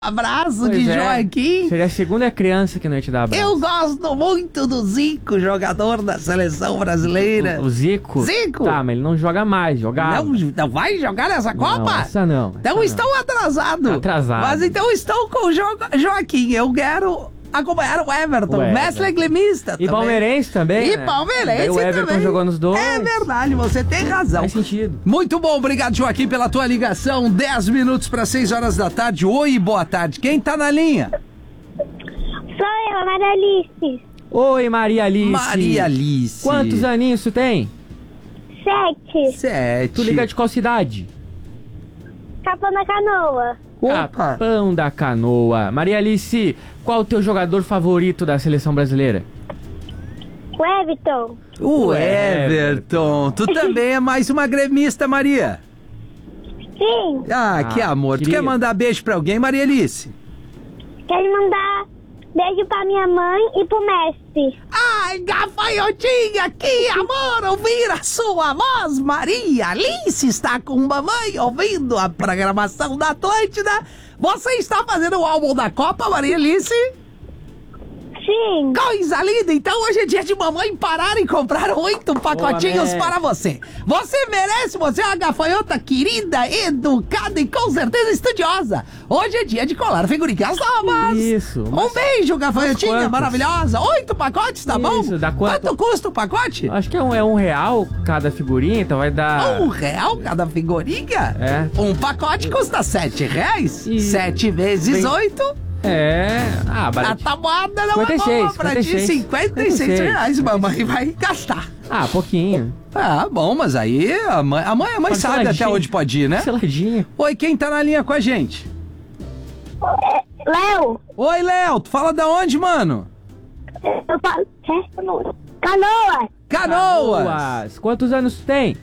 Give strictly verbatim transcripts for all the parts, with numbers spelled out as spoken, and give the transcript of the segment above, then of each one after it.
Abraço Pois de é. Joaquim. Seria a segunda criança que não ia te dar abraço. Eu gosto muito do Zico, jogador da seleção brasileira. O, o Zico? Zico? Tá, mas ele não joga mais, jogava. Não, não vai jogar nessa Não, Copa? essa não. Então essa estão atrasados. Atrasado. Mas então estou com o jo Joaquim. Eu quero acompanhar o Everton. O Everton. Mestre gremista E também. palmeirense também, E né? palmeirense Daí o Everton também. jogou nos dois. É verdade, você tem razão. Faz sentido. Muito bom, obrigado, Joaquim, pela tua ligação. dez minutos para seis horas da tarde. Oi, boa tarde. Quem tá na linha? Sou eu, Maria Alice. Oi, Maria Alice. Maria Alice. Quantos aninhos tu tem? Sete. Sete. Tu liga de qual cidade? Capão da Canoa. Opa. Capão da Canoa. Maria Alice, qual o teu jogador favorito da seleção brasileira? O Everton. O O Everton. Tu também é mais uma gremista, Maria. Sim. Ah, Ah, que amor. Tu queria. quer mandar beijo pra alguém, Maria Alice? Quero mandar beijo pra minha mãe e pro mestre. Ai, gafanhotinha, que amor ouvir a sua voz, Maria Alice está com mamãe ouvindo a programação da Atlântida. Você está fazendo o álbum da Copa, Maria Alice? Sim. Coisa linda, então hoje é dia de mamãe parar e comprar oito pacotinhos Boa, para você. Você merece, você é uma gafanhota querida, educada e com certeza estudiosa. Hoje é dia de colar figurinhas novas. Isso, Um mas- beijo, gafanhotinha quantos? maravilhosa. Oito pacotes, tá bom? Isso, dá quanto? custa o pacote? Acho que é um, é um real cada figurinha, então vai dar... Um real cada figurinha? É. Um pacote custa sete reais? E- Sete vezes Bem- oito? É... Ah, A baratinho. tabuada não cinquenta e é seis, boa pra ti. cinquenta e seis. cinquenta e seis cinquenta e seis. reais, mamãe vai gastar. Ah, pouquinho. Ah, bom, mas aí a mãe, a mãe, a mãe sabe até onde pode ir, né? Seladinho. Oi, quem tá na linha com a gente? Léo. Oi, Léo, tu fala da onde, mano? Eu falo. É? Canoa. Canoas! Quantos anos tu tem?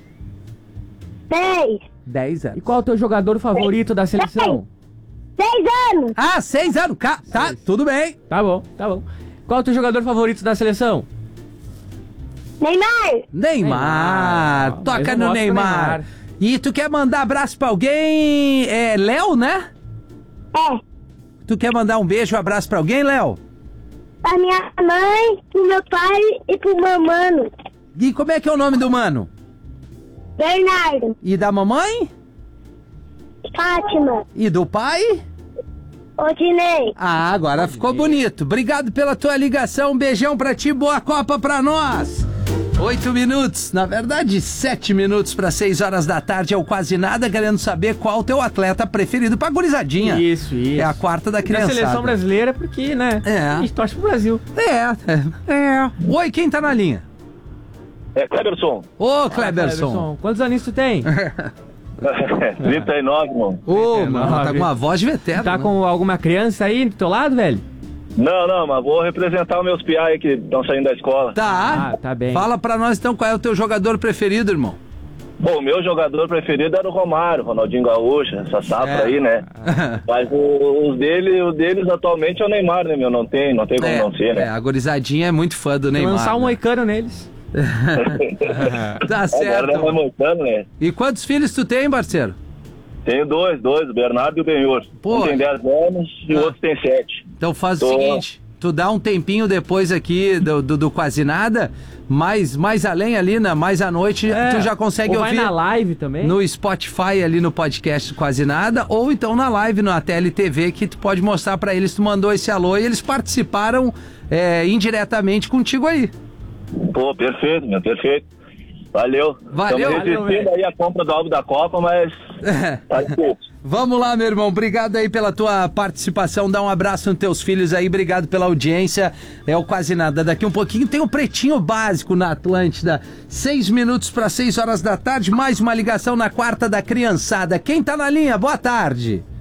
Seis. dez anos. E qual é o teu jogador favorito da seleção? Seis anos. Ah, seis anos. Ca- Tá, tudo bem. Tá bom, tá bom. Qual é o teu jogador favorito da seleção? Neymar. Neymar. Neymar. Toca Mas eu no gosto do Neymar. Neymar. E tu quer mandar abraço pra alguém? É Léo, né? É. Tu quer mandar um beijo, um abraço pra alguém, Léo? Pra minha mãe, pro meu pai e pro meu mano. E como é que é o nome do mano? Bernardo. E da mamãe? Fátima. E do pai? Odinei. Ah, agora ficou bonito. Obrigado pela tua ligação. Um beijão pra ti, boa Copa pra nós. Oito minutos, na verdade, sete minutos para seis horas da tarde é o Quase Nada, querendo saber qual o teu atleta preferido pra gurizadinha. Isso, isso. É a quarta da Da criançada. seleção brasileira, porque, né? É. A gente torce pro Brasil. É, é, é. Oi, quem tá na linha? É, Cleberson. Ô, Kleberson. Quantos aninhos tu tem? trinta e nove, mano. Ô, mano, tá nove. com uma voz de veterano. Tá né? com alguma criança aí do teu lado, velho? Não, não, mas vou representar os meus piá aí que estão saindo da escola. Tá. Ah, tá bem. Fala pra nós então qual é o teu jogador preferido, irmão. Bom, o meu jogador preferido era o Romário, Ronaldinho Gaúcho, essa safra É. aí, né? Mas o- os dele, o deles atualmente é o Neymar, né, meu? Não tem, não tem como É, não ser, é, né? a gurizadinha é muito fã do Tem que Neymar. lançar um né? moicano neles. Tá Agora certo. vai montando, né? E quantos filhos tu tem, parceiro? Tenho dois, dois, o Bernardo e o Benhor. Pô. Um tem dez anos e o Ah. outro tem sete. Então faz o Tô. seguinte, tu dá um tempinho depois aqui do, do, do Quase Nada, mais, mais além ali, na, mais à noite, É, tu já consegue ou vai ouvir na live também. no Spotify ali no podcast Quase Nada, ou então na live na T L T V, que tu pode mostrar pra eles, tu mandou esse alô e eles participaram é, indiretamente contigo aí. Pô, perfeito, meu, perfeito. Valeu. Valeu. Estamos Valeu, resistindo velho. aí a compra do álbum da Copa, mas tá difícil. Vamos lá, meu irmão. Obrigado aí pela tua participação. Dá um abraço nos teus filhos aí. Obrigado pela audiência. É o Quase Nada. Daqui um pouquinho tem o Pretinho Básico na Atlântida. Seis minutos para seis horas da tarde. Mais uma ligação na quarta da criançada. Quem tá na linha? Boa tarde.